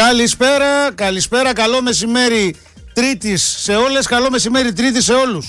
Καλησπέρα, καλό μεσημέρι Τρίτης σε όλες, καλό μεσημέρι Τρίτη σε όλους.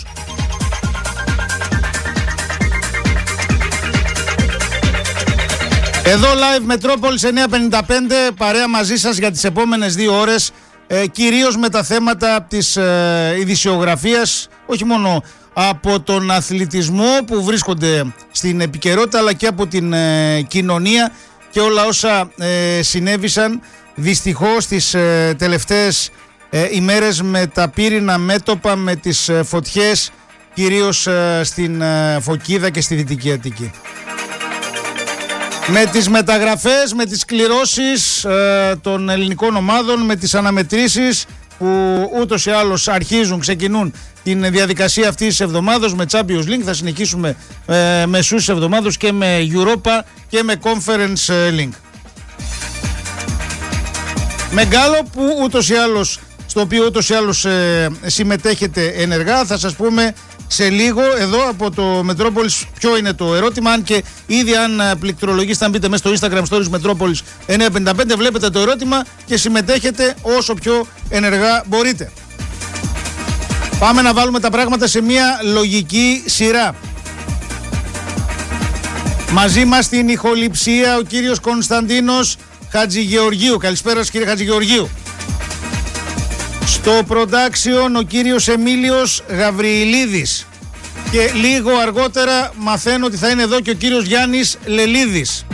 Εδώ live Μετρόπολης 955, παρέα μαζί σας για τις επόμενες 2 ώρες, κυρίως με τα θέματα της ειδησιογραφίας, όχι μόνο από τον αθλητισμό που βρίσκονται στην επικαιρότητα, αλλά και από την κοινωνία και όλα όσα συνέβησαν δυστυχώς τις τελευταίες ημέρες με τα πύρινα μέτωπα, με τις φωτιές κυρίως στην Φωκίδα και στη Δυτική Αττική. Με τις μεταγραφές, με τις κληρώσεις των ελληνικών ομάδων, με τις αναμετρήσεις που ούτως ή άλλως ξεκινούν την διαδικασία αυτής της εβδομάδος με Champions League. Θα συνεχίσουμε μεσούς εβδομάδος και με Europa και με Conference League. Με γκάλο που ούτως ή άλλως, στο οποίο ούτως ή άλλως συμμετέχετε ενεργά. Θα σας πούμε σε λίγο εδώ από το Μετρόπολης ποιο είναι το ερώτημα, αν και ήδη αν πληκτρολογήσετε, αν μπείτε μέσα στο Instagram Stories Μετρόπολης 955, βλέπετε το ερώτημα και συμμετέχετε όσο πιο ενεργά μπορείτε. Πάμε να βάλουμε τα πράγματα σε μια λογική σειρά. Μαζί μας στην ηχοληψία ο κύριος Κωνσταντίνος Χατζηγεωργίου. Καλησπέρα σας κύριε Χατζηγεωργίου. Στο production ο κύριος Εμίλιος Γαβριηλίδης. Και λίγο αργότερα μαθαίνω ότι θα είναι εδώ και ο κύριος Γιάννης Λελίδης.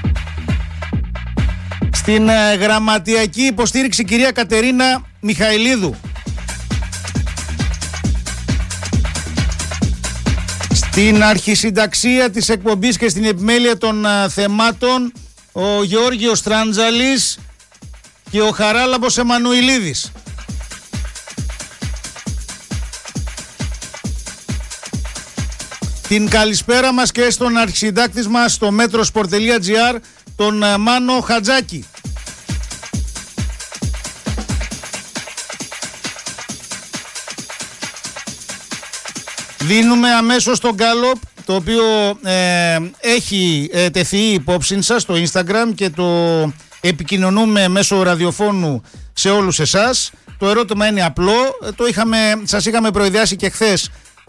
Στην γραμματιακή υποστήριξη κυρία Κατερίνα Μιχαηλίδου. Στην αρχισυνταξία της εκπομπής και στην επιμέλεια των θεμάτων ο Γεώργιος Τράντζαλης και ο Χαράλαμπος Εμμανουηλίδης. Την καλησπέρα μας και στον αρχισυντάκτη μας στο metrosport.gr, τον Μάνο Χατζάκη. Δίνουμε αμέσως τον γκάλοπ, το οποίο έχει τεθεί υπόψη σας στο Instagram και το επικοινωνούμε μέσω ραδιοφώνου σε όλους εσάς. Το ερώτημα είναι απλό, σας είχαμε προειδιάσει και χθες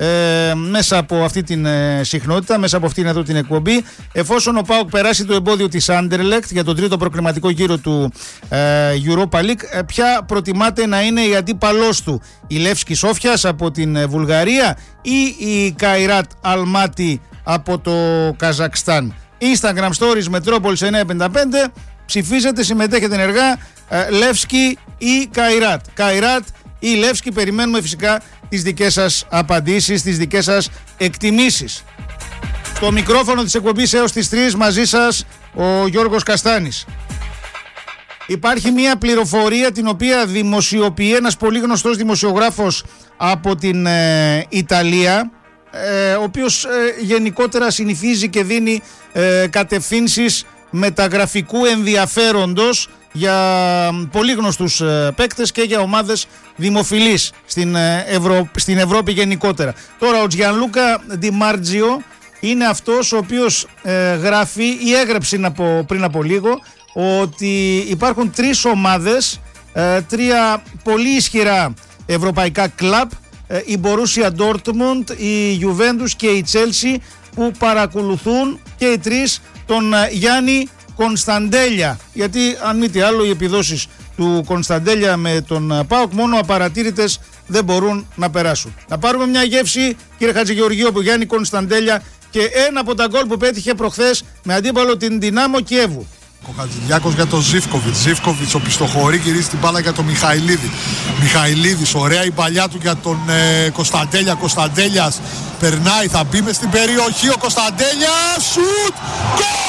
μέσα από αυτή την συχνότητα, μέσα από αυτήν εδώ την εκπομπή. Εφόσον ο ΠΑΟΚ περάσει το εμπόδιο της Anderlecht για τον τρίτο προκριματικό γύρο του Europa League, ποια προτιμάτε να είναι η αντίπαλός του, η Λεύσκη Σόφιας από την Βουλγαρία ή η Καϊράτ Αλμάτι από το Καζακστάν? Instagram Stories Μετρόπολης 955, ψηφίζετε, συμμετέχετε ενεργά. Λεύσκη ή Καϊράτ, Καϊράτ ή Λεύσκη, περιμένουμε φυσικά τις δικές σας απαντήσεις, τις δικές σας εκτιμήσεις. Στο μικρόφωνο της εκπομπής έως τις 3 μαζί σας ο Γιώργος Καστάνης. Υπάρχει μια πληροφορία την οποία δημοσιοποιεί ένας πολύ γνωστός δημοσιογράφος από την Ιταλία, ο οποίος γενικότερα συνηθίζει και δίνει κατευθύνσεις μεταγραφικού ενδιαφέροντος για πολύ γνωστούς παίκτες και για ομάδες δημοφιλείς στην Ευρώπη γενικότερα. Τώρα ο Τζιανλούκα Ντιμάρτζιο είναι αυτός ο οποίος γράφει ή έγραψε πριν από λίγο ότι υπάρχουν 3 ομάδες, 3 πολύ ισχυρά ευρωπαϊκά κλαμπ, η Μπορούσια Ντόρτμουντ, η Juventus και η Chelsea, που παρακολουθούν και οι 3 τον Γιάννη Κωνσταντέλια, γιατί αν μη τι άλλο οι επιδόσεις του Κωνσταντέλια με τον ΠΑΟΚ μόνο απαρατήρητες δεν μπορούν να περάσουν. Να πάρουμε μια γεύση κύριε Χατζηγεωργίου από Γιάννη Κωνσταντέλια και ένα από τα γκολ που πέτυχε προχθές με αντίπαλο την Δυνάμο Κιέβου. Ο Χατζηδιάκος για τον Ζίβκοβιτς. Ζίβκοβιτς οπισθοχωρεί, γυρίζει την μπάλα για τον Μιχαηλίδη. Μιχαηλίδης, ωραία η παλιά του για τον Κωνσταντέλια. Κωνσταντέλιας περνάει, θα μπει μες στην περιοχή. Ο Κωνσταντέλιας, σουτ, γκολ!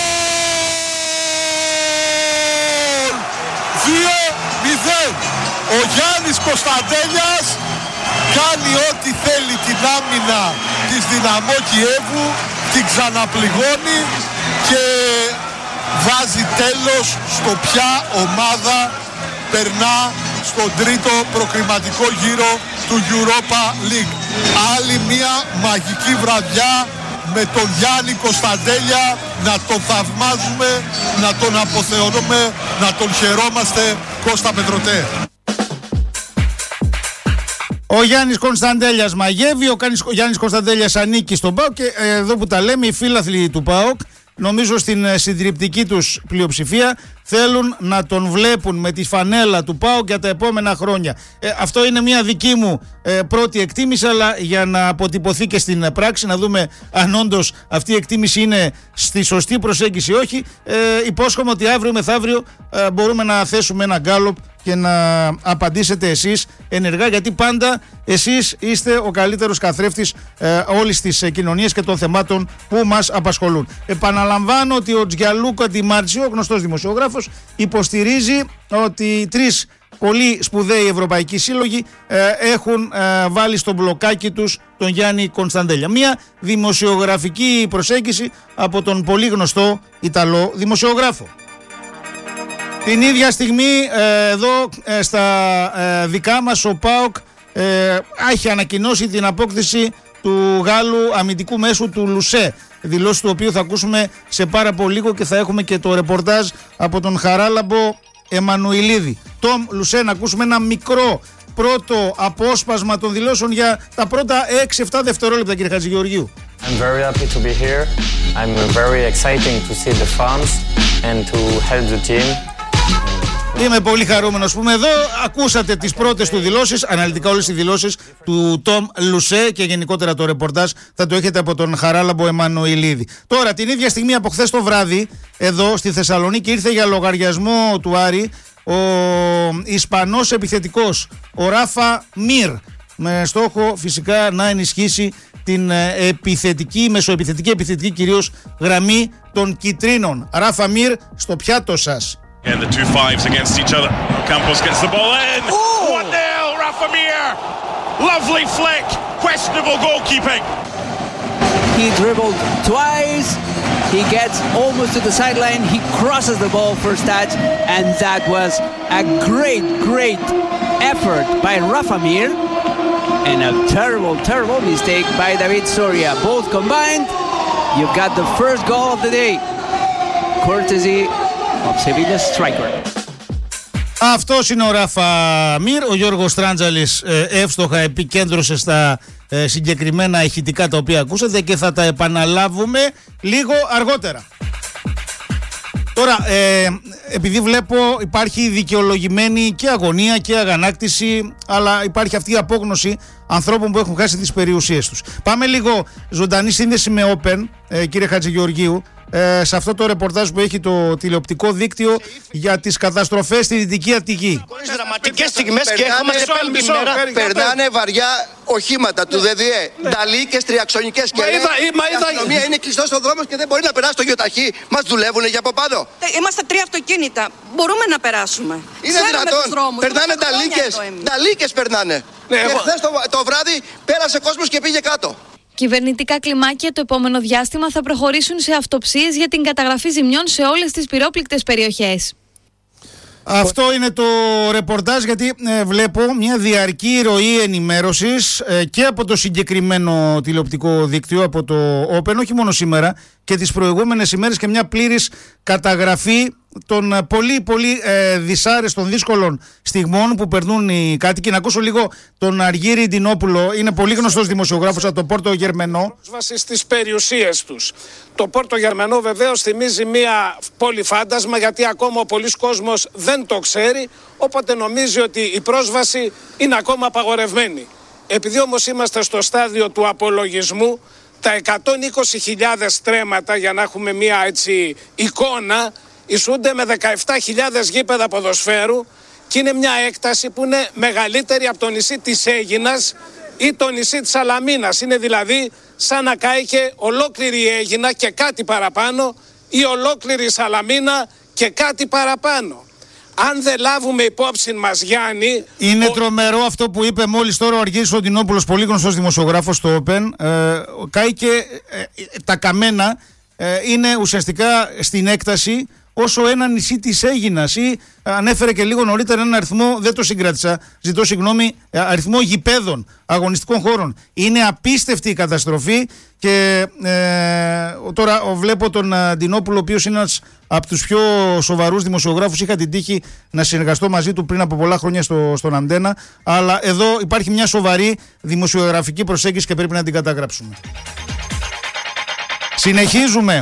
2-0. Ο Γιάννης Κωνσταντέλιας κάνει ό,τι θέλει την άμυνα της Δυναμό Κιέβου, την ξαναπληγώνει και βάζει τέλος στο ποια ομάδα περνά στον τρίτο προκριματικό γύρο του Europa League. Άλλη μια μαγική βραδιά με τον Γιάννη Κωνσταντέλια, να τον θαυμάζουμε, να τον αποθεωρούμε, να τον χαιρόμαστε Κώστα Πετροτέ. Ο Γιάννης Κωνσταντέλιας μαγεύει, ο Γιάννης Κωνσταντέλιας ανήκει στον ΠΑΟΚ και εδώ που τα λέμε οι φίλαθλοι του ΠΑΟΚ, νομίζω στην συντριπτική τους πλειοψηφία, θέλουν να τον βλέπουν με τη φανέλα του ΠΑΟΚ για τα επόμενα χρόνια. Αυτό είναι μια δική μου πρώτη εκτίμηση, αλλά για να αποτυπωθεί και στην πράξη, να δούμε αν όντως αυτή η εκτίμηση είναι στη σωστή προσέγγιση ή όχι. Υπόσχομαι ότι αύριο μεθαύριο μπορούμε να θέσουμε ένα γκάλωπ και να απαντήσετε εσείς ενεργά, γιατί πάντα εσείς είστε ο καλύτερος καθρέφτης όλης της κοινωνίας και των θεμάτων που μας απασχολούν. Επαναλαμβάνω ότι ο Τζιαλούκο Ντιμάρτσιο, ο γνωστός δημοσιογράφος, υποστηρίζει ότι τρεις πολύ σπουδαίοι ευρωπαϊκοί σύλλογοι έχουν βάλει στο μπλοκάκι τους τον Γιάννη Κωνσταντέλια. Μια δημοσιογραφική προσέγγιση από τον πολύ γνωστό Ιταλό δημοσιογράφο. Την ίδια στιγμή εδώ στα δικά μας ο ΠΑΟΚ έχει ανακοινώσει την απόκτηση του Γάλλου αμυντικού μέσου του Λουσέ, δηλώσεις του οποίου θα ακούσουμε σε πάρα πολύ λίγο και θα έχουμε και το ρεπορτάζ από τον Χαράλαμπο Εμμανουηλίδη. Τόμ Λουσέ, να ακούσουμε ένα μικρό πρώτο απόσπασμα των δηλώσεων για τα πρώτα 6-7 δευτερόλεπτα, κύριε Χατζηγεωργίου. I'm very happy to be here. I'm very exciting to see the fans and to help the team. Είμαι πολύ χαρούμενος που είμαι εδώ. Ακούσατε τις πρώτες του δηλώσεις, αναλυτικά όλες οι δηλώσεις του Τόμ Λουσέ και γενικότερα το ρεπορτάζ θα το έχετε από τον Χαράλαμπο Εμμανουηλίδη. Τώρα, την ίδια στιγμή από χθες το βράδυ, εδώ στη Θεσσαλονίκη, ήρθε για λογαριασμό του Άρη ο Ισπανός επιθετικός, ο Ράφα Μιρ, με στόχο φυσικά να ενισχύσει την μεσοεπιθετική κυρίως γραμμή των κιτρίνων. Ράφα Μιρ, στο πιάτο σας. And the two fives against each other. Campos gets the ball in. 1-0, Rafa Mir. Lovely flick. Questionable goalkeeping. He dribbled twice. He gets almost to the sideline. He crosses the ball first touch. And that was a great effort by Rafa Mir. And a terrible mistake by David Soria. Both combined, you've got the first goal of the day. Courtesy of Sevilla's striker. Αυτός είναι ο Ράφα Μιρ. Ο Γιώργος Τράντζαλης εύστοχα επικέντρωσε στα συγκεκριμένα ηχητικά τα οποία ακούσατε και θα τα επαναλάβουμε λίγο αργότερα. Τώρα, επειδή βλέπω υπάρχει δικαιολογημένη και αγωνία και αγανάκτηση, αλλά υπάρχει αυτή η απόγνωση ανθρώπων που έχουν χάσει τις περιουσίες τους. Πάμε λίγο ζωντανή σύνδεση με Open, κύριε Χατζηγεωργίου, σε αυτό το ρεπορτάζ που έχει το τηλεοπτικό δίκτυο για τις καταστροφές στη Δυτική Αττική. Δραματικές στιγμές και έχουμε πέμπτη μέρα. Περνάνε βαριά οχήματα του ΔΔΕ, νταλίκες, τριαξονικές και η αστυνομία είναι κλειστό στον δρόμο και δεν μπορεί να περάσει το γεωταχή. Μας δουλεύουνε για από πάνω. Είμαστε 3 αυτοκίνητα. Μπορούμε να περάσουμε. Είναι δυνατόν. Περνάνε νταλίκες περνάνε. Και χθες το βράδυ πέρασε κόσμος και πήγε κάτω. Κυβερνητικά κλιμάκια το επόμενο διάστημα θα προχωρήσουν σε αυτοψίες για την καταγραφή ζημιών σε όλες τις πυρόπληκτες περιοχές. Αυτό είναι το ρεπορτάζ, γιατί βλέπω μια διαρκή ροή ενημέρωσης και από το συγκεκριμένο τηλεοπτικό δίκτυο, από το Open, όχι μόνο σήμερα και τις προηγούμενες ημέρες, και μια πλήρης καταγραφή των πολύ δυσάρεστων, δύσκολων στιγμών που περνούν οι κάτοικοι. Να ακούσω λίγο τον Αργύρη Ντινόπουλο, είναι πολύ γνωστός δημοσιογράφος από το Πόρτο Γερμενό. Πρόσβαση στις περιουσίες τους. Το Πόρτο Γερμενό βεβαίως θυμίζει μια πόλη φάντασμα, γιατί ακόμα ο πολλής κόσμος δεν το ξέρει, οπότε νομίζει ότι η πρόσβαση είναι ακόμα απαγορευμένη. Επειδή όμως είμαστε στο στάδιο του απολογισμού, τα 120.000 στρέμματα, για να έχουμε μια έτσι εικόνα, ισούνται με 17.000 γήπεδα ποδοσφαίρου και είναι μια έκταση που είναι μεγαλύτερη από το νησί της Αίγινας ή το νησί της Σαλαμίνας. Είναι δηλαδή σαν να κάηκε ολόκληρη η Αίγινα και κάτι παραπάνω, ή ολόκληρη η Σαλαμίνα και κάτι παραπάνω. Αν δεν λάβουμε υπόψη μας, Γιάννη... Είναι τρομερό αυτό που είπε μόλις τώρα ο Αργύρης Ντινόπουλος, πολύ γνωστός δημοσιογράφος στο Open. Κάηκε τα καμένα, είναι ουσιαστικά στην έκταση όσο ένα νησί της Αίγινας, ή ανέφερε και λίγο νωρίτερα έναν αριθμό, δεν το συγκράτησα, ζητώ συγγνώμη, αριθμό γηπέδων, αγωνιστικών χώρων. Είναι απίστευτη η καταστροφή και τώρα βλέπω τον Αντινόπουλο, ο οποίος είναι ένας από τους πιο σοβαρούς δημοσιογράφους. Είχα την τύχη να συνεργαστώ μαζί του πριν από πολλά χρόνια στον Αντένα, αλλά εδώ υπάρχει μια σοβαρή δημοσιογραφική προσέγγιση και πρέπει να την καταγράψουμε. Συνεχίζουμε.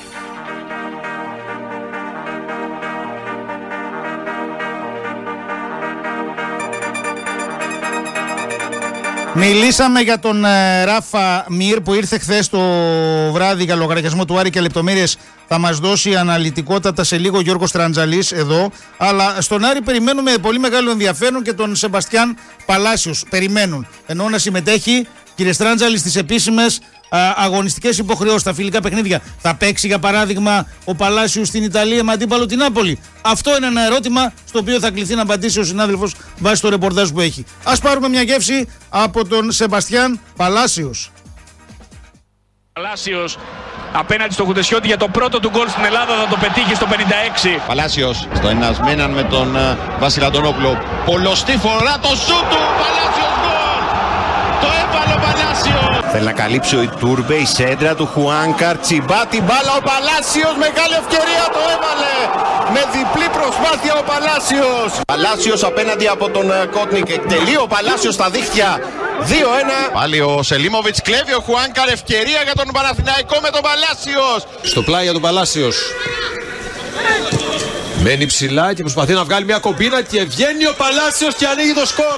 Μιλήσαμε για τον Ράφα Μιρ που ήρθε χθες το βράδυ για λογαριασμό του Άρη και λεπτομέρειες θα μας δώσει αναλυτικότατα σε λίγο Γιώργος Τραντζαλής εδώ. Αλλά στον Άρη περιμένουμε πολύ μεγάλο ενδιαφέρον και τον Σεμπαστιάν Παλάσιος. Περιμένουν. Ενώ να συμμετέχει, κύριε Τραντζαλή, στις επίσημες αγωνιστικές υποχρεώσεις, στα φιλικά παιχνίδια. Θα παίξει για παράδειγμα ο Παλάσιος στην Ιταλία με αντίπαλο την Νάπολη? Αυτό είναι ένα ερώτημα στο οποίο θα κληθεί να απαντήσει ο συνάδελφος βάσει το ρεπορτάζ που έχει. Ας πάρουμε μια γεύση από τον Σεμπαστιάν Παλάσιος. Παλάσιος απέναντι στο Χουντεσιώτη για το πρώτο του γκολ στην Ελλάδα, θα το πετύχει στο 56. Παλάσιος στο ενασμέναν με τον Βασίλη Αντωνόπουλο. Πολλωστή φορά το σούτ του Παλάσιος, γκολ! Το έβαλε ο Παλάσιος. Θέλει να καλύψει ο Ιτούρμπε, η σέντρα του Χουάνκαρ, τσιμπά την μπάλα ο Παλάσιος, μεγάλη ευκαιρία, το έβαλε! Με διπλή προσπάθεια ο Παλάσιος. Παλάσιος απέναντι από τον Κότνικ, εκτελεί ο Παλάσιος στα δίχτυα. 2-1. Πάλι ο Σελίμοβιτς κλέβει, ο Χουάνκαρ, ευκαιρία για τον Παναθηναϊκό με τον Παλάσιος. Στο πλάι του Παλάσιος. Μένει ψηλά και προσπαθεί να βγάλει μια κομπίνα και βγαίνει ο Παλάσιος και ανοίγει το σκορ.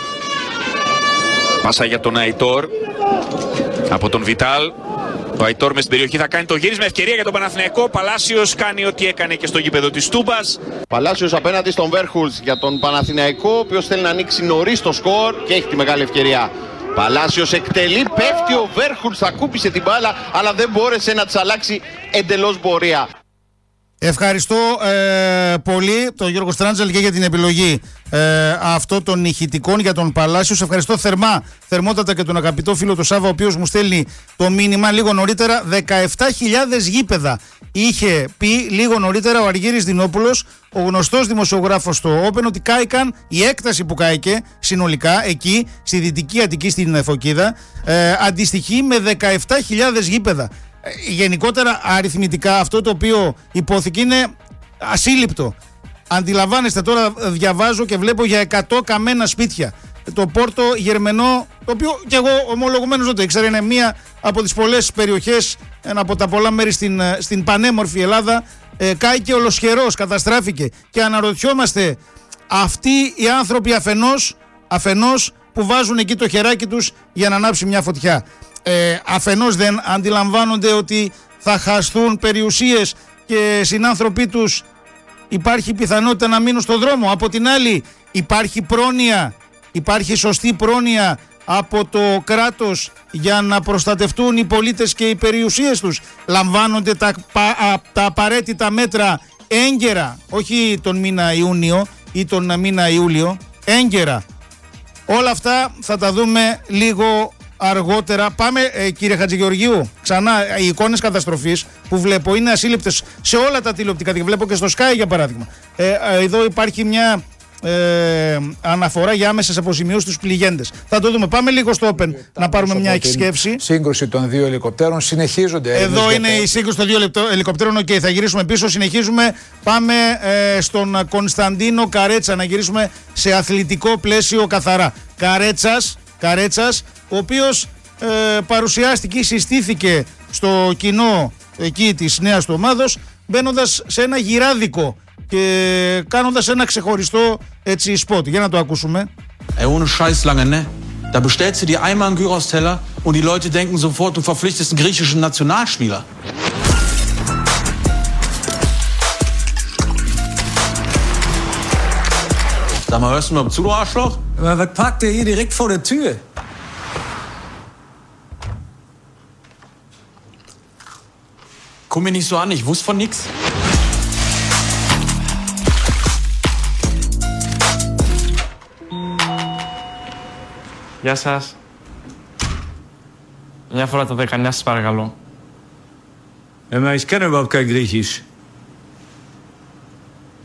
Πάσα για τον Αϊτόρ από τον Βιτάλ. Ο Αϊτόρ μες στην περιοχή θα κάνει το γύρισμα, ευκαιρία για τον Παναθηναϊκό. Παλάσιος κάνει ό,τι έκανε και στο γήπεδο της Τούμπας. Παλάσιος απέναντι στον Βέρχουλς για τον Παναθηναϊκό, ο οποίος θέλει να ανοίξει νωρίς το σκορ και έχει τη μεγάλη ευκαιρία. Παλάσιος εκτελεί, πέφτει ο Βέρχουλς, ακούπησε την μπάλα, αλλά δεν μπόρεσε να της αλλάξει εντελώς πορεία. Ευχαριστώ πολύ τον Γιώργο Στράντζαλ και για την επιλογή αυτών των ηχητικών για τον Παλάσιο. Σε ευχαριστώ θερμότατα και τον αγαπητό φίλο τον Σάβα, ο οποίος μου στέλνει το μήνυμα λίγο νωρίτερα. 17.000 γήπεδα είχε πει λίγο νωρίτερα ο Αργύρης Δινόπουλος, ο γνωστός δημοσιογράφος στο Open, ότι κάηκαν, η έκταση που κάηκε συνολικά εκεί στη Δυτική Αττική, στην Φωκίδα, αντιστοιχεί με 17.000 γήπεδα. Γενικότερα αριθμητικά αυτό το οποίο υπόθηκε είναι ασύλληπτο. Αντιλαμβάνεστε, τώρα διαβάζω και βλέπω για 100 καμένα σπίτια. Το Πόρτο Γερμενό, το οποίο και εγώ ομολογουμένως δεν το ήξερα, είναι μία από τις πολλές περιοχές, ένα από τα πολλά μέρη στην πανέμορφη Ελλάδα, κάηκε ολοσχερός, καταστράφηκε. Και αναρωτιόμαστε, αυτοί οι άνθρωποι αφενός που βάζουν εκεί το χεράκι τους για να ανάψει μια φωτιά, αφενός δεν αντιλαμβάνονται ότι θα χαστούν περιουσίες και συνάνθρωποι τους υπάρχει πιθανότητα να μείνουν στο δρόμο? Από την άλλη υπάρχει πρόνοια, υπάρχει σωστή πρόνοια από το κράτος για να προστατευτούν οι πολίτες και οι περιουσίες τους? Λαμβάνονται τα απαραίτητα μέτρα έγκαιρα, όχι τον μήνα Ιούνιο ή τον μήνα Ιούλιο, έγκαιρα? Όλα αυτά θα τα δούμε λίγο αργότερα. Πάμε, κύριε Χατζηγεωργίου, ξανά οι εικόνες καταστροφής που βλέπω είναι ασύλληπτες σε όλα τα τηλεοπτικά. Βλέπω και στο Sky για παράδειγμα. Εδώ υπάρχει μια αναφορά για άμεσες αποζημιώσεις στους πληγέντες. Θα το δούμε. Πάμε λίγο στο Open να πάρουμε μια σκέψη. Σύγκρουση των δύο ελικοπτέρων συνεχίζονται. Εδώ είναι η σύγκρουση των δύο ελικοπτέρων. Okay, θα γυρίσουμε πίσω. Συνεχίζουμε. Πάμε στον Κωνσταντίνο Καρέτσα να γυρίσουμε σε αθλητικό πλαίσιο καθαρά. Καρέτσας, ο οποίος παρουσιάστηκε, συστήθηκε στο κοινό εκεί της νέας του ομάδος, μπαίνοντας σε ένα γυράδικο και κάνοντας ένα ξεχωριστό έτσι σποτ. Για να το ακούσουμε. Ohne Scheiß lange, ne? Da bestellst du dir einmal einen Gyros-Teller und die Leute denken sofort, du verpflichtest einen griechischen Nationalspieler. Sag mal, hörst du mal zu, du Arschloch? Aber was parkt der hier direkt vor der Tür? Guck mich nicht so an, ich wusste von nix. Γεια σας. Μια φορά το 19 σας παρακαλώ. Ich kann überhaupt kein Griechisch.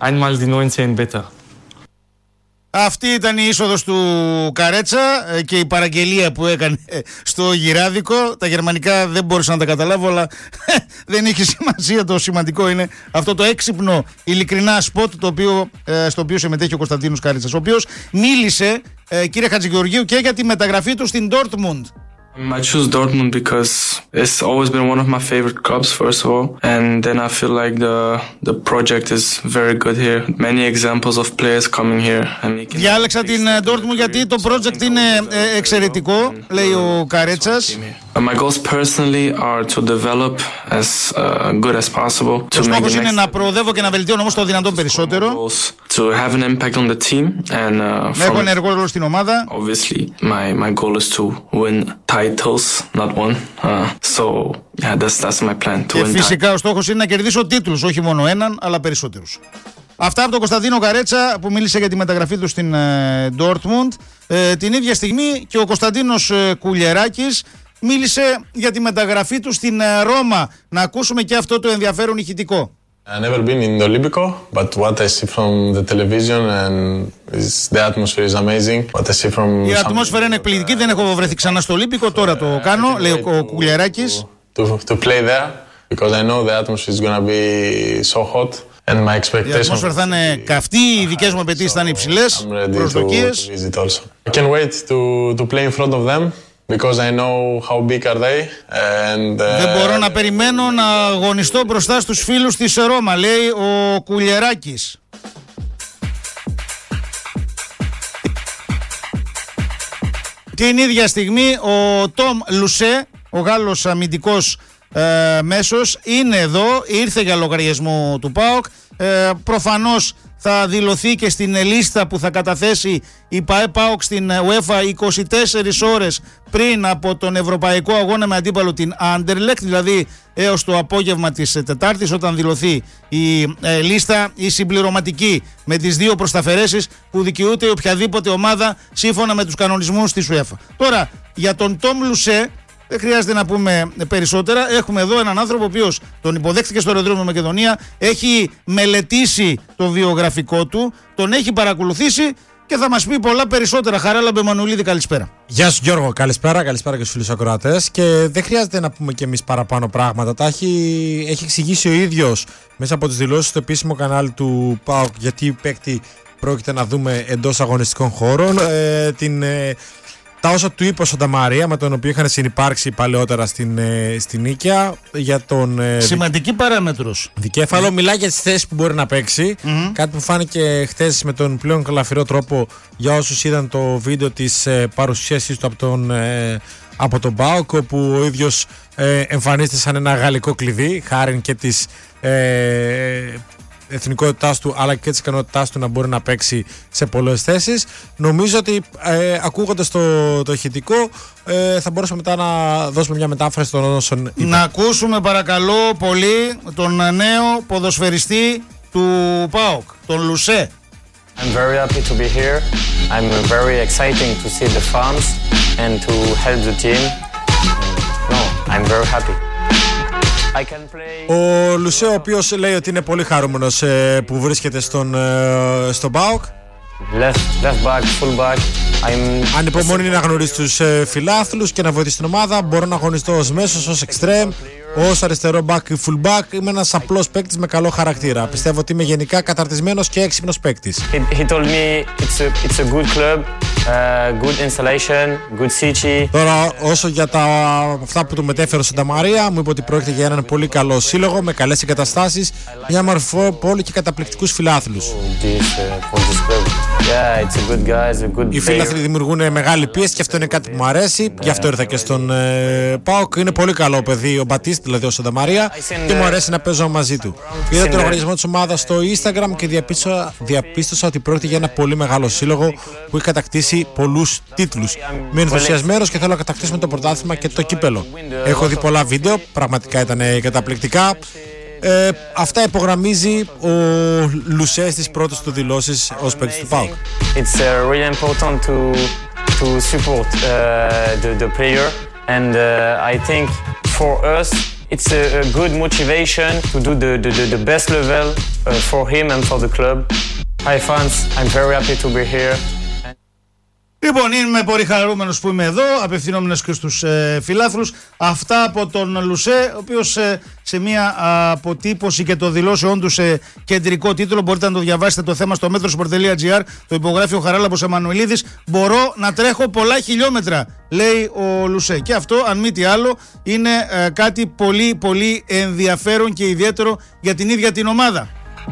Einmal die 19 bitte. Αυτή ήταν η είσοδος του Καρέτσα και η παραγγελία που έκανε στο γυράδικο. Τα γερμανικά δεν μπόρεσα να τα καταλάβω, αλλά δεν έχει σημασία. Το σημαντικό είναι αυτό το έξυπνο, ειλικρινά σποτ στο οποίο συμμετέχει ο Κωνσταντίνος Καρέτσας, ο οποίος μίλησε, κύριε Χατζηγεωργίου, και για τη μεταγραφή του στην Dortmund. I choose Dortmund because it's always been one of my favorite clubs, first of all, and then I feel like the project is very good here. Many examples of players coming here and making. Διάλεξα την Dortmund γιατί το project είναι εξαιρετικό, λέει ο Καρέτσας. My goals personally are to develop as good as possible. Το στόχος είναι να προοδεύω και να βελτιώνω όμως το δυνατόν περισσότερο. To have an impact on the team and να έχω ενεργό ρόλο στην ομάδα. Obviously, my goal is to win titles, not one. So yeah, that's my plan to και win. Φυσικά ο στόχος είναι να κερδίσω τίτλους, όχι μόνο έναν, αλλά περισσότερους. Αυτά από τον Κωνσταντίνο Καρέτσα που μίλησε για τη μεταγραφή του στην Dortmund. Την ίδια στιγμή και ο Κωνσταντίνος Κουλιεράκης μίλησε για τη μεταγραφή του στην Ρώμα. Να ακούσουμε και αυτό το ενδιαφέρον ηχητικό. I've never been in the Olympico, but what I see from the television and the atmosphere is amazing. What I see from η ατμόσφαιρα είναι εκπληκτική, δεν έχω βρεθεί ξανά στο Ολύμπικο, τώρα το κάνω, λέει ο Κουλιεράκης. To play there, because I know the atmosphere is going to be so hot. And my expectations. Η ατμόσφαιρα θα είναι καυτή, οι δικές μου απαιτήσεις θα είναι υψηλές, προσδοκίες. I can't wait to play in front of them. Because I know how big are they and, δεν μπορώ να περιμένω να αγωνιστώ μπροστά στους φίλους της Ρώμα, λέει ο Κουλιεράκης. Την ίδια στιγμή ο Τόμ Λουσέ, ο Γάλλος αμυντικός μέσος, είναι εδώ, ήρθε για λογαριασμό του ΠΑΟΚ. Προφανώς θα δηλωθεί και στην λίστα που θα καταθέσει η ΠΑΟΚ στην UEFA 24 ώρες πριν από τον ευρωπαϊκό αγώνα με αντίπαλο την Anderlecht, δηλαδή έως το απόγευμα της Τετάρτης, όταν δηλωθεί η λίστα η συμπληρωματική με τις δύο προσταφαιρέσεις που δικαιούται οποιαδήποτε ομάδα σύμφωνα με τους κανονισμούς της UEFA. Τώρα, για τον Τόμ Λουσέ δεν χρειάζεται να πούμε περισσότερα. Έχουμε εδώ έναν άνθρωπο ο οποίος τον υποδέχτηκε στο αεροδρόμιο Μακεδονία, έχει μελετήσει το βιογραφικό του, τον έχει παρακολουθήσει και θα μας πει πολλά περισσότερα. Χαράλαμπε Μανουλίδη, καλησπέρα. Γεια σου Γιώργο, καλησπέρα και στους φίλους ακροατές. Και δεν χρειάζεται να πούμε κι εμείς παραπάνω πράγματα. Τα έχει εξηγήσει ο ίδιος μέσα από τις δηλώσεις στο επίσημο κανάλι του ΠΑΟΚ γιατί παίκτη πρόκειται να δούμε εντός αγωνιστικών χώρων. Τα όσα του είπε ο Σανταμαρία, με τον οποίο είχαν συνυπάρξει παλαιότερα στην Νίκαια, για τον σημαντική παράμετρος δικέφαλο, μιλάει για τις θέσεις που μπορεί να παίξει. Κάτι που φάνηκε χθες με τον πλέον καλαφυρό τρόπο για όσους είδαν το βίντεο της παρουσίασης του από τον ΠΑΟΚ, όπου ο ίδιος εμφανίζεται σαν ένα γαλλικό κλειδί, χάριν και της εθνικότητάς του αλλά και της ικανότητάς του να μπορεί να παίξει σε πολλές θέσεις. Νομίζω ότι ακούγοντας το ηχητικό θα μπορούσαμε μετά να δώσουμε μια μετάφραση των όσων είπα. Να ακούσουμε παρακαλώ πολύ τον νέο ποδοσφαιριστή του ΠΑΟΚ, τον Λουσέ. I'm very happy to be here. I'm very exciting to see the fans and to help the team. No, I'm very happy. Ο Λουσέ, ο οποίος λέει ότι είναι πολύ χαρούμενος που βρίσκεται στον ΠΑΟΚ. Left back, full back. Ανυπομονεί να γνωρίσει τους φιλάθλους και να βοηθήσει την ομάδα. Μπορώ να αγωνιστώ ως μέσος, ως εξτρέμ, ως αριστερό back, full back. Είμαι ένας απλός παίκτης με καλό χαρακτήρα. Πιστεύω ότι είμαι γενικά καταρτισμένος και έξυπνος παίκτης. He told me it's a good club, good installation, good city. Τώρα, όσο για αυτά που του μετέφερε ο Σανταμαρία, μου είπε ότι πρόκειται για έναν πολύ καλό σύλλογο με καλές εγκαταστάσεις, μια μορφή πόλη και καταπληκτικούς φιλάθλους. Οι φίλαθλοι δημιουργούν μεγάλη πίεση και αυτό είναι κάτι που μου αρέσει. Γι' αυτό ήρθα και στον ΠΑΟΚ. Είναι πολύ καλό παιδί ο Μπατίστ, δηλαδή ο Σανταμαρία, και μου αρέσει να παίζω μαζί του. Είδα τον λογαριασμό της ομάδας στο Instagram και διαπίστωσα ότι πρόκειται για ένα πολύ μεγάλο σύλλογο που έχει κατακτήσει πολλούς τίτλους. Είμαι ενθουσιασμένος και θέλω να κατακτήσουμε το πρωτάθλημα και το κύπελο. Έχω δει πολλά βίντεο, πραγματικά ήταν καταπληκτικά. Αυτά υπογραμμίζει ο Λουσέ στις πρώτες του δηλώσεις ως παίκτης του ΠΑΟΚ. It's really important to support the player and I think for us it's a good motivation to do the best level for him and for the club. Hi fans, I'm very happy to be here. Λοιπόν, είμαι πολύ χαρούμενος που είμαι εδώ, απευθυνόμενος και στους φιλάθλους. Αυτά από τον Λουσέ, ο οποίος σε μια αποτύπωση και το δηλώσεών του σε κεντρικό τίτλο, μπορείτε να το διαβάσετε το θέμα στο metrosport.gr, το υπογράφει ο Χαράλαμπος Εμμανουηλίδης. Μπορώ να τρέχω πολλά χιλιόμετρα, λέει ο Λουσέ. Και αυτό, αν μη τι άλλο, είναι κάτι πολύ πολύ ενδιαφέρον και ιδιαίτερο για την ίδια την ομάδα.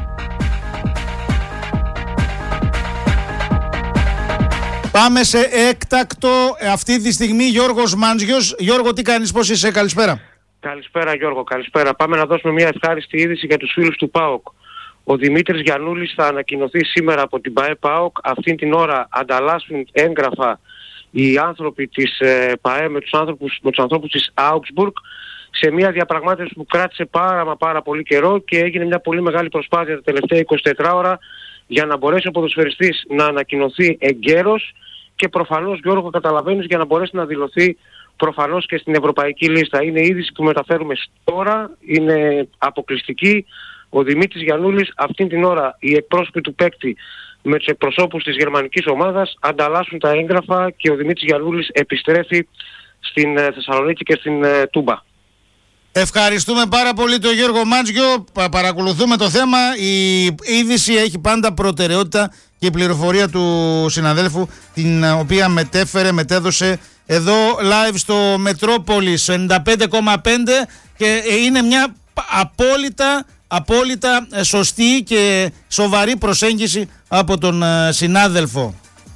Πάμε σε έκτακτο αυτή τη στιγμή. Γιώργος Μάντζιος. Γιώργο, τι κάνεις, πώς είσαι, καλησπέρα. Καλησπέρα Γιώργο, καλησπέρα. Πάμε να δώσουμε μια ευχάριστη είδηση για τους φίλους του ΠΑΟΚ. Ο Δημήτρης Γιαννούλης θα ανακοινωθεί σήμερα από την ΠΑΕ ΠΑΟΚ. Αυτήν την ώρα ανταλλάσσουν έγγραφα οι άνθρωποι της ΠΑΕ με τους ανθρώπους της Augsburg σε μια διαπραγμάτευση που κράτησε πάρα πολύ καιρό και έγινε μια πολύ μεγάλη προσπάθεια τα τελευταία 24 ώρα για να μπορέσει ο ποδοσφαιριστής να ανακοινωθεί εγκαίρος και προφανώς, Γιώργο, καταλαβαίνεις, για να μπορέσει να δηλωθεί προφανώς και στην ευρωπαϊκή λίστα. Είναι είδηση που μεταφέρουμε τώρα, είναι αποκλειστική. Ο Δημήτρης Γιαννούλης, αυτήν την ώρα οι εκπρόσωποι του παίκτη με τους εκπροσώπους της γερμανικής ομάδας ανταλλάσσουν τα έγγραφα και ο Δημήτρης Γιαννούλης επιστρέφει στην Θεσσαλονίκη και στην Τούμπα. Ευχαριστούμε πάρα πολύ τον Γιώργο Μάντζιο. Παρακολουθούμε το θέμα. Η είδηση έχει πάντα προτεραιότητα και η πληροφορία του συναδέλφου, την οποία μετέδωσε εδώ live στο Μετρόπολης 95,5 και είναι μια απόλυτα σωστή και σοβαρή προσέγγιση από τον συνάδελφο.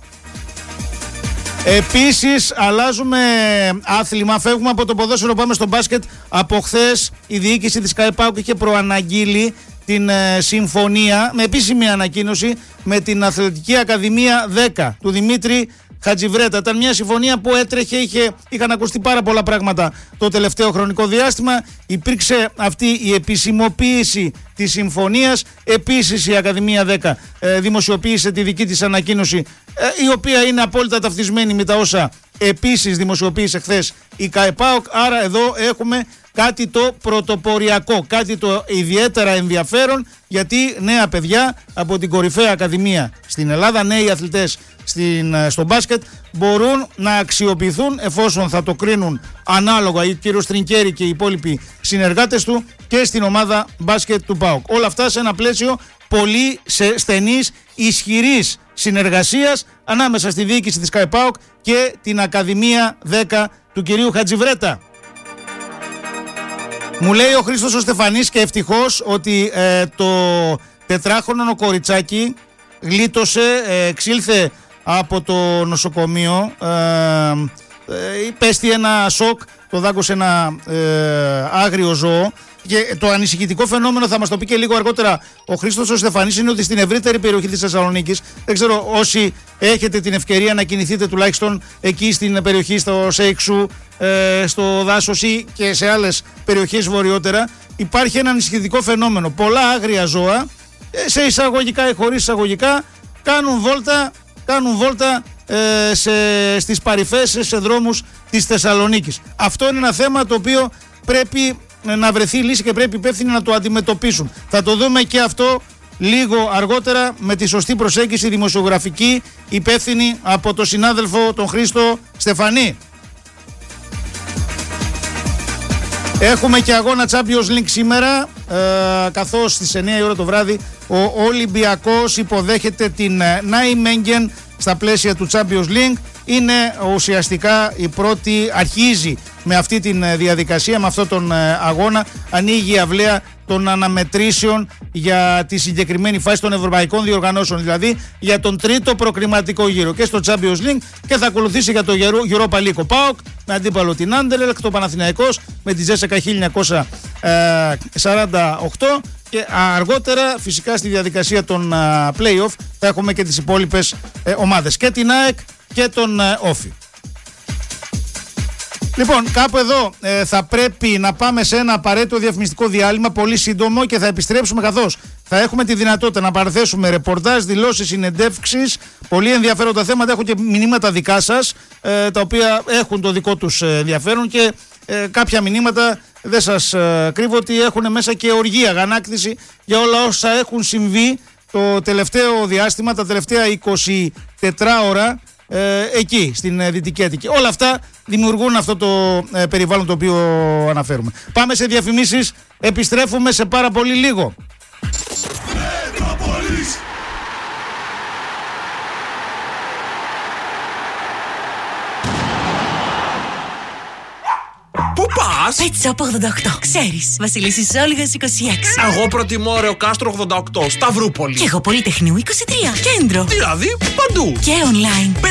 Επίσης αλλάζουμε άθλημα, φεύγουμε από το ποδόσφαιρο, πάμε στο μπάσκετ. Από χθες η διοίκηση της ΚΑΕΠΑΟΚ είχε προαναγγείλει την συμφωνία με επίσημη ανακοίνωση με την Αθλητική Ακαδημία 10 του Δημήτρη Χατζιβρέτα. Ήταν μια συμφωνία που έτρεχε, είχαν ακουστεί πάρα πολλά πράγματα το τελευταίο χρονικό διάστημα. Υπήρξε αυτή η επισημοποίηση της συμφωνίας. Επίσης η Ακαδημία 10 δημοσιοποίησε τη δική της ανακοίνωση, η οποία είναι απόλυτα ταυτισμένη με τα όσα επίσης δημοσιοποίησε χθες η ΚΑΕΠΑΟΚ. Άρα εδώ έχουμε κάτι το πρωτοποριακό, κάτι το ιδιαίτερα ενδιαφέρον, γιατί νέα παιδιά από την κορυφαία ακαδημία στην Ελλάδα, νέοι αθλητές στο μπάσκετ, μπορούν να αξιοποιηθούν, εφόσον θα το κρίνουν ανάλογα ο κύριος Τρινκέρη και οι υπόλοιποι συνεργάτες του, και στην ομάδα μπάσκετ του ΠΑΟΚ. Όλα αυτά σε ένα πλαίσιο πολύ στενής, ισχυρής συνεργασίας ανάμεσα στη διοίκηση της ΚΑΕΠΑΟΚ και την Ακαδημία 10 του κυρίου Χατζιβρέτα. Μου λέει ο Χρήστος ο Στεφανής, και ευτυχώς, ότι το τετράχρονο κοριτσάκι γλίτωσε, εξήλθε από το νοσοκομείο, πέστη ένα σοκ, το δάγκωσε ένα άγριο ζώο. Και το ανησυχητικό φαινόμενο, θα μας το πει και λίγο αργότερα ο Χρήστος ο Στεφανής, είναι ότι στην ευρύτερη περιοχή της Θεσσαλονίκης, δεν ξέρω όσοι έχετε την ευκαιρία να κινηθείτε τουλάχιστον εκεί στην περιοχή, στο Σέιξου, στο Δάσος ή και σε άλλες περιοχές βορειότερα, υπάρχει ένα ανησυχητικό φαινόμενο. Πολλά άγρια ζώα, σε εισαγωγικά ή χωρίς εισαγωγικά, κάνουν βόλτα στις παρυφές, σε δρόμους της Θεσσαλονίκης. Αυτό είναι ένα θέμα το οποίο πρέπει να βρεθεί λύση και πρέπει υπεύθυνοι να το αντιμετωπίσουν. Θα το δούμε και αυτό λίγο αργότερα με τη σωστή προσέγγιση δημοσιογραφική υπεύθυνη από τον συνάδελφο τον Χρήστο Στεφανή. Έχουμε και αγώνα Champions League σήμερα, καθώς στις 9 η ώρα το βράδυ ο Ολυμπιακός υποδέχεται την Νάιμεγγεν στα πλαίσια του Champions League. Είναι ουσιαστικά η πρώτη, αρχίζει με αυτή τη διαδικασία, με αυτόν τον αγώνα, ανοίγει η αυλαία των αναμετρήσεων για τη συγκεκριμένη φάση των ευρωπαϊκών διοργανώσεων, δηλαδή για τον τρίτο προκριματικό γύρο και στο Champions League, και θα ακολουθήσει για το Europa League ο ΠΑΟΚ με αντίπαλο την Anderlecht, το Παναθηναϊκός με τη Ζέσσεκα 1948, και αργότερα φυσικά στη διαδικασία των play-off θα έχουμε και τις υπόλοιπες ομάδες, και την ΑΕΚ και τον Όφη. Λοιπόν, κάπου εδώ θα πρέπει να πάμε σε ένα απαραίτητο διαφημιστικό διάλειμμα, πολύ σύντομο, και θα επιστρέψουμε, καθώς θα έχουμε τη δυνατότητα να παραθέσουμε ρεπορτάζ, δηλώσεις, συνεντεύξεις, πολύ ενδιαφέροντα θέματα. Έχω και μηνύματα δικά σας, τα οποία έχουν το δικό τους ενδιαφέρον, και κάποια μηνύματα δεν σας κρύβω ότι έχουν μέσα και οργή, αγανάκτηση για όλα όσα έχουν συμβεί το τελευταίο διάστημα, τα τελευταία 24 ώρα εκεί στην Δυτική Αττική. Όλα αυτά δημιουργούν αυτό το περιβάλλον το οποίο αναφέρουμε. Πάμε σε διαφημίσεις, επιστρέφουμε σε πάρα πολύ λίγο. Πού πας? Πέτσοπ 88, ξέρεις. Βασιλίσσης Όλγας 26. Εγώ προτιμώ Ρεοκάστρο 88, Σταυρούπολη. Και εγώ Πολυτεχνείου 23, κέντρο. Δηλαδή παντού. Και online.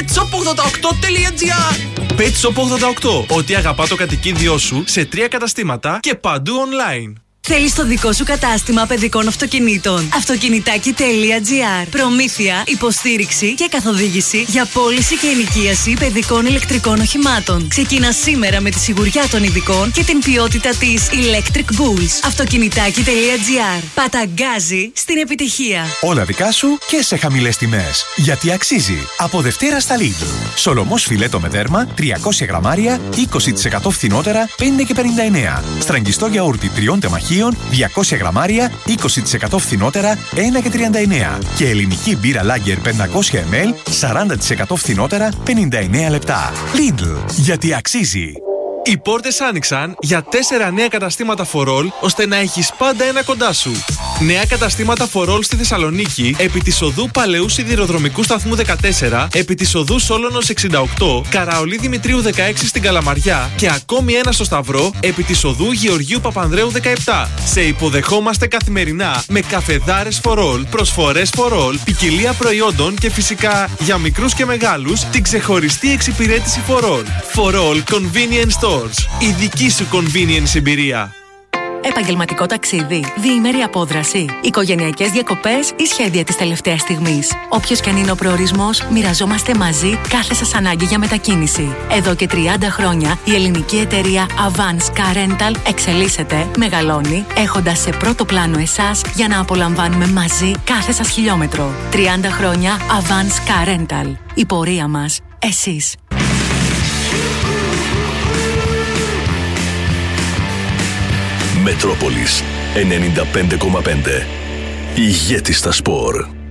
Petsop88.gr. Petsop 88, ό,τι αγαπά το κατοικίδιό σου σε 3 καταστήματα και παντού online. Θέλεις το δικό σου κατάστημα παιδικών αυτοκινήτων? Αυτοκινητάκι.gr. Προμήθεια, υποστήριξη και καθοδήγηση για πώληση και ενοικίαση παιδικών ηλεκτρικών οχημάτων. Ξεκινά σήμερα με τη σιγουριά των ειδικών και την ποιότητα της Electric Bulls. Αυτοκινητάκι.gr. Παταγκάζει στην επιτυχία. Όλα δικά σου και σε χαμηλές τιμές. Γιατί αξίζει. Από Δευτέρα στα Lidl. Σολομός φιλέτο με δέρμα 300 γραμμάρια 20% φθηνότερα 5,59. Στραγγιστό γιαούρτι 3 τεμαχίων 200 γραμμάρια 20% φθηνότερα 1,39. Και ελληνική μπύρα Lager 500 ml 40% φθηνότερα 59 λεπτά. Lidl. Γιατί αξίζει. Οι πόρτες άνοιξαν για 4 νέα καταστήματα For All, ώστε να έχεις πάντα ένα κοντά σου. Νέα καταστήματα For All στη Θεσσαλονίκη, επί της οδού Παλαιού Σιδηροδρομικού Σταθμού 14, επί της οδού Σόλωνος 68, Καραολί Δημητρίου 16 στην Καλαμαριά και ακόμη ένα στο Σταυρό, επί της οδού Γεωργίου Παπανδρέου 17. Σε υποδεχόμαστε καθημερινά με καφεδάρες For All, προσφορές For All, ποικιλία προϊόντων και φυσικά για μικρούς και μεγάλους την ξεχωριστή εξυπηρέτηση For All. For All Convenience Stores. Η δική σου convenience εμπειρία. Επαγγελματικό ταξίδι, διήμερη απόδραση, οικογενειακές διακοπές ή σχέδια της τελευταίας στιγμής. Όποιος και αν είναι ο προορισμός, μοιραζόμαστε μαζί κάθε σας ανάγκη για μετακίνηση. Εδώ και 30 χρόνια η ελληνική εταιρεία Avance Car Rental εξελίσσεται, μεγαλώνει, έχοντας σε πρώτο πλάνο εσάς για να απολαμβάνουμε μαζί κάθε σας χιλιόμετρο. 30 χρόνια Avance Car Rental. Η πορεία μας, εσείς. Μετρόπολης 95,5. Ηγέτη στα σπορ.